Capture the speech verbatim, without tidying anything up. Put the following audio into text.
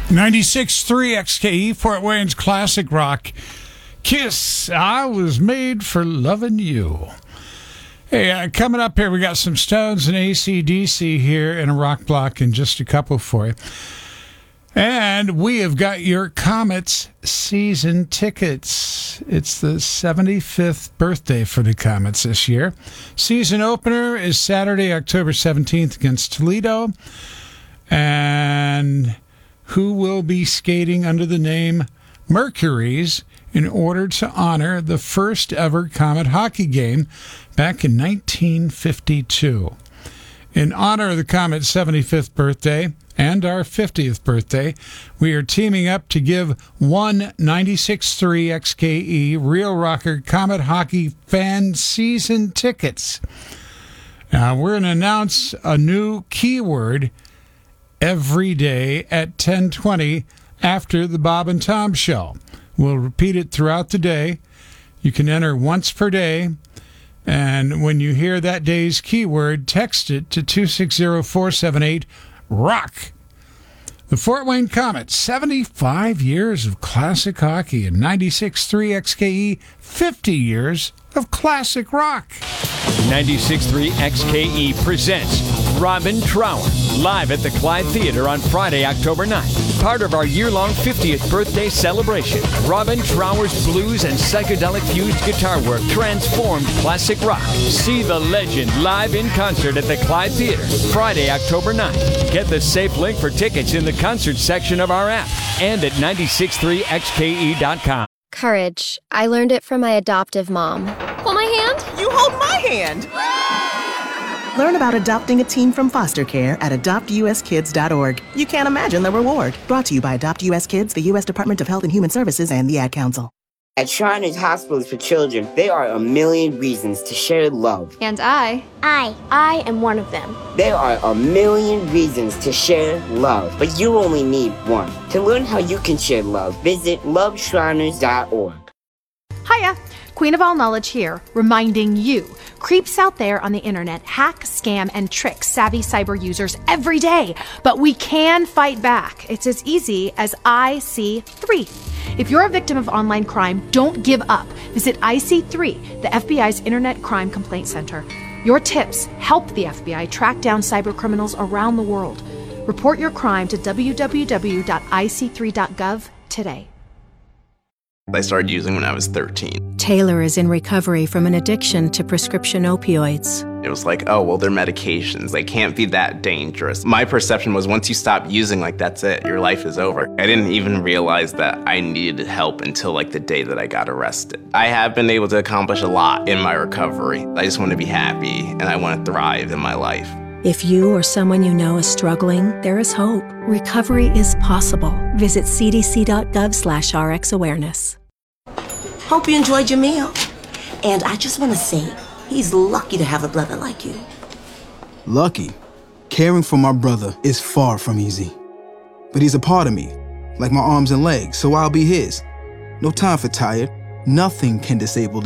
ninety-six point three X K E, Fort Wayne's classic rock. Kiss, I Was Made for Loving You. Hey, uh, coming up here, we got some Stones and A C D C here in a rock block and just a couple for you. And we have got your Comets season tickets. It's the seventy-fifth birthday for the Comets this year. Season opener is Saturday, October seventeenth against Toledo. And who will be skating under the name Mercuries in order to honor the first ever Comet hockey game back in nineteen fifty-two. In honor of the Comet's seventy-fifth birthday and our fiftieth birthday, we are teaming up to give one ninety-six point three X K E Real Rocker Comet Hockey fan season tickets. Now, we're going to announce a new keyword every day at ten twenty after the Bob and Tom Show. We'll repeat it throughout the day. You can enter once per day. And when you hear that day's keyword, text it to two six zero four seven eight ROCK. The Fort Wayne Comets, seventy-five years of classic hockey, and ninety-six point three X K E, fifty years of classic rock. ninety-six point three X K E presents Robin Trower, live at the Clyde Theater on Friday, October ninth. Part of our year-long fiftieth birthday celebration, Robin Trower's blues and psychedelic-fused guitar work transformed classic rock. See the legend live in concert at the Clyde Theater, Friday, October ninth. Get the safe link for tickets in the concert section of our app and at nine six three X K E dot com. Courage. I learned it from my adoptive mom. Hold my hand. You hold my hand. Learn about adopting a teen from foster care at adopt U S kids dot org. You can't imagine the reward. Brought to you by Adopt U S Kids, the U S Department of Health and Human Services, and the Ad Council. At Shriners Hospitals for Children, there are a million reasons to share love. And I. I. I am one of them. There are a million reasons to share love, but you only need one. To learn how you can share love, visit love shriners dot org. Hiya! Queen of All Knowledge here, reminding you, creeps out there on the internet hack, scam, and trick savvy cyber users every day. But we can fight back. It's as easy as I C three. If you're a victim of online crime, don't give up. Visit I C three, the F B I's Internet Crime Complaint Center. Your tips help the F B I track down cyber criminals around the world. Report your crime to w w w dot I C three dot gov today. I started using when I was thirteen. Taylor is in recovery from an addiction to prescription opioids. It was like, oh, well, they're medications. They can't be that dangerous. My perception was once you stop using, like, that's it. Your life is over. I didn't even realize that I needed help until, like, the day that I got arrested. I have been able to accomplish a lot in my recovery. I just want to be happy, and I want to thrive in my life. If you or someone you know is struggling, there is hope. Recovery is possible. Visit c d c dot gov slash r x awareness. Hope you enjoyed your meal. And I just want to say, he's lucky to have a brother like you. Lucky? Caring for my brother is far from easy. But he's a part of me, like my arms and legs, so I'll be his. No time for tired. Nothing can disable